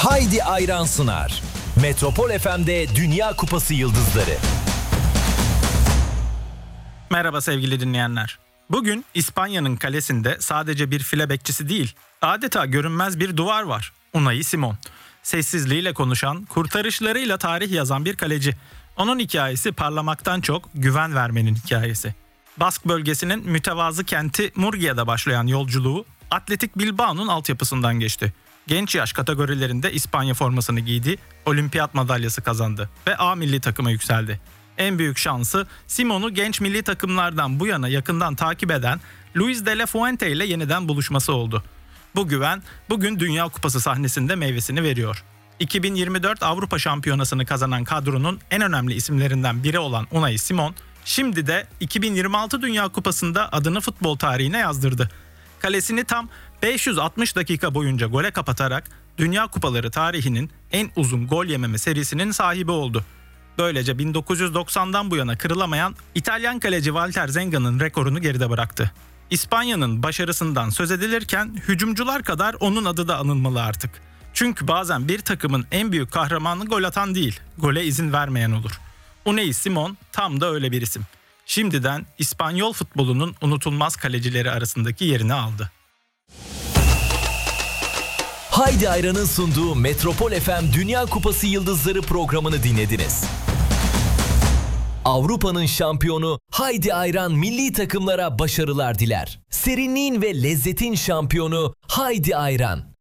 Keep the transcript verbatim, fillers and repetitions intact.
Haydi Ayran sunar. Metropol F M'de Dünya Kupası Yıldızları. Merhaba sevgili dinleyenler. Bugün İspanya'nın kalesinde sadece bir file bekçisi değil, adeta görünmez bir duvar var. Unai Simon. Sessizliğiyle konuşan, kurtarışlarıyla tarih yazan bir kaleci. Onun hikayesi parlamaktan çok güven vermenin hikayesi. Bask bölgesinin mütevazı kenti Murgia'da başlayan yolculuğu Athletic Bilbao'nun altyapısından geçti. Genç yaş kategorilerinde İspanya formasını giydi, olimpiyat madalyası kazandı ve A milli takıma yükseldi. En büyük şansı Simon'u genç milli takımlardan bu yana yakından takip eden Luis de la Fuente ile yeniden buluşması oldu. Bu güven bugün Dünya Kupası sahnesinde meyvesini veriyor. iki bin yirmi dört Avrupa Şampiyonası'nı kazanan kadronun en önemli isimlerinden biri olan Unai Simon, şimdi de iki bin yirmi altı Dünya Kupası'nda adını futbol tarihine yazdırdı. Kalesini tam beş yüz altmış dakika boyunca gole kapatarak Dünya Kupaları tarihinin en uzun gol yememe serisinin sahibi oldu. Böylece bin dokuz yüz doksandan bu yana kırılamayan İtalyan kaleci Walter Zenga'nın rekorunu geride bıraktı. İspanya'nın başarısından söz edilirken hücumcular kadar onun adı da anılmalı artık. Çünkü bazen bir takımın en büyük kahramanı gol atan değil, gole izin vermeyen olur. Unai Simon tam da öyle bir isim. Şimdiden İspanyol futbolunun unutulmaz kalecileri arasındaki yerini aldı. Haydi Ayran'ın sunduğu Metropol F M Dünya Kupası Yıldızları programını dinlediniz. Avrupa'nın şampiyonu Haydi Ayran milli takımlara başarılar diler. Serinliğin ve lezzetin şampiyonu Haydi Ayran.